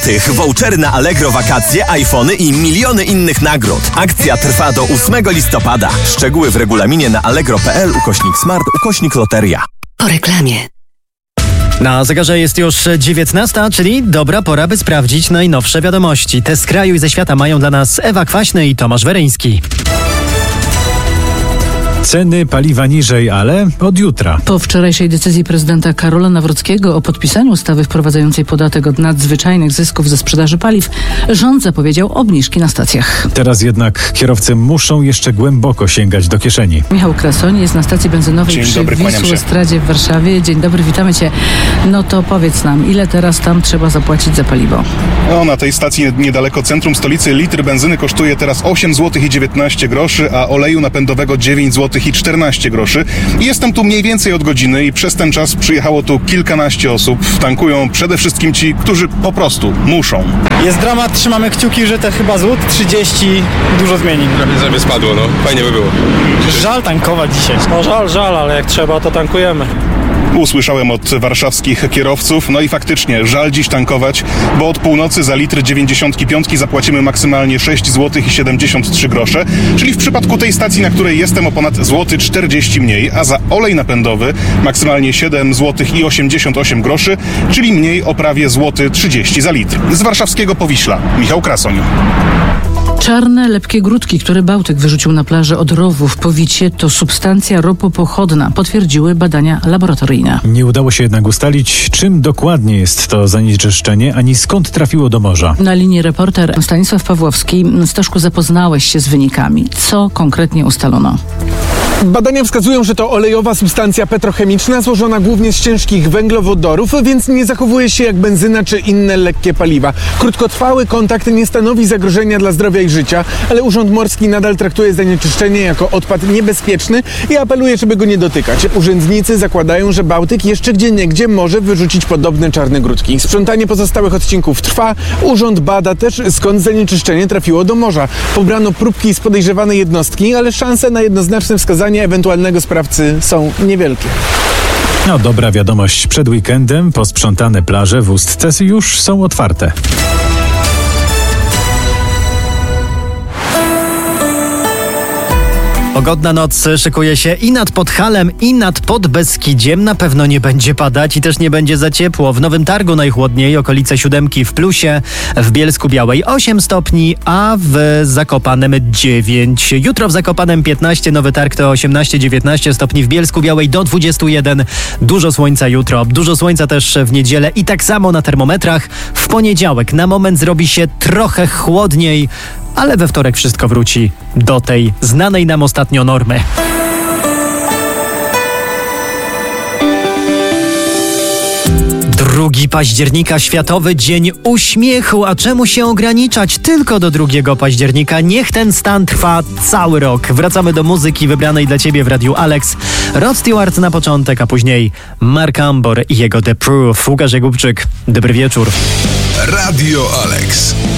Vouchery na Allegro, wakacje, iPhony i miliony innych nagród. Akcja trwa do 8 listopada. Szczegóły w regulaminie na allegro.pl/smart/loteria. Po reklamie. Na zegarze jest już 19, czyli dobra pora, by sprawdzić najnowsze wiadomości. Te z kraju i ze świata mają dla nas Ewa Kwaśny i Tomasz Weryński. Ceny paliwa niżej, ale od jutra. Po wczorajszej decyzji prezydenta Karola Nawrockiego o podpisaniu ustawy wprowadzającej podatek od nadzwyczajnych zysków ze sprzedaży paliw, rząd zapowiedział obniżki na stacjach. Teraz jednak kierowcy muszą jeszcze głęboko sięgać do kieszeni. Michał Krasoń jest na stacji benzynowej przy Wisłostradzie w Warszawie. Dzień dobry, witamy Cię. No to powiedz nam, ile teraz tam trzeba zapłacić za paliwo? Na tej stacji niedaleko centrum stolicy litr benzyny kosztuje teraz 8 zł i 19 groszy, a oleju napędowego 9 zł i 14 groszy. Jestem tu mniej więcej od godziny i przez ten czas przyjechało tu kilkanaście osób. Tankują przede wszystkim ci, którzy po prostu muszą. Jest dramat, trzymamy kciuki, że te chyba złot 30 dużo zmieni. Prawie żeby spadło, fajnie by było. Żal tankować dzisiaj. Żal, ale jak trzeba, to tankujemy. Usłyszałem od warszawskich kierowców, i faktycznie żal dziś tankować, bo od północy za litr 95 zapłacimy maksymalnie 6 zł i 73 grosze, czyli w przypadku tej stacji, na której jestem, o ponad złoty 40 mniej, a za olej napędowy maksymalnie 7 zł i 88 groszy, czyli mniej o prawie złoty 30 za litr. Z warszawskiego Powiśla, Michał Krasoń. Czarne, lepkie grudki, które Bałtyk wyrzucił na plażę od Rowu w Powicie, to substancja ropopochodna, potwierdziły badania laboratoryjne. Nie udało się jednak ustalić, czym dokładnie jest to zanieczyszczenie, ani skąd trafiło do morza. Na linii reporter Stanisław Pawłowski. Staszku, zapoznałeś się z wynikami. Co konkretnie ustalono? Badania wskazują, że to olejowa substancja petrochemiczna złożona głównie z ciężkich węglowodorów, więc nie zachowuje się jak benzyna czy inne lekkie paliwa. Krótkotrwały kontakt nie stanowi zagrożenia dla zdrowia i życia, ale Urząd Morski nadal traktuje zanieczyszczenie jako odpad niebezpieczny i apeluje, żeby go nie dotykać. Urzędnicy zakładają, że Bałtyk jeszcze gdzieniegdzie może wyrzucić podobne czarne grudki. Sprzątanie pozostałych odcinków trwa. Urząd bada też, skąd zanieczyszczenie trafiło do morza. Pobrano próbki z podejrzewanej jednostki, ale szanse na jednoznaczne wskazanie ewentualnego sprawcy są niewielkie. Dobra wiadomość przed weekendem. Posprzątane plaże w Ustce już są otwarte. Pogodna noc szykuje się i nad Podhalem, i nad Podbeskidziem. Na pewno nie będzie padać i też nie będzie za ciepło. W Nowym Targu najchłodniej, okolice 7 w plusie, w Bielsku-Białej 8 stopni, a w Zakopanem 9. Jutro w Zakopanem 15, Nowy Targ to 18-19 stopni, w Bielsku-Białej do 21. Dużo słońca jutro, dużo słońca też w niedzielę i tak samo na termometrach. W poniedziałek na moment zrobi się trochę chłodniej, ale we wtorek wszystko wróci do tej znanej nam ostatnio normy. Drugi października, Światowy Dzień Uśmiechu. A czemu się ograniczać tylko do 2 października? Niech ten stan trwa cały rok. Wracamy do muzyki wybranej dla Ciebie w Radiu Alex. Rod Stewart na początek, a później Mark Ambor i jego The Proof. Łukasz Jakubczyk, dobry wieczór. Radio Alex.